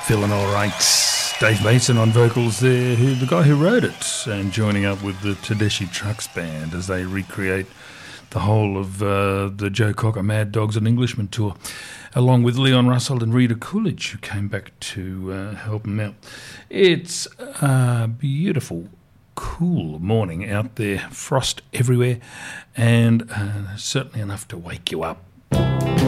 Feeling all right. Dave Mason on vocals there, the guy who wrote it, and joining up with the Tedeschi Trucks Band as they recreate the whole of the Joe Cocker Mad Dogs and Englishmen tour, along with Leon Russell and Rita Coolidge, who came back to help them out. It's a beautiful, cool morning out there, frost everywhere, and certainly enough to wake you up